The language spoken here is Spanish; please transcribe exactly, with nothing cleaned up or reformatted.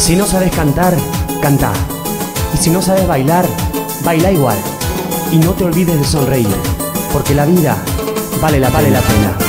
Si no sabes cantar, canta. Y si no sabes bailar, baila igual. Y no te olvides de sonreír, porque la vida vale la, vale la pena.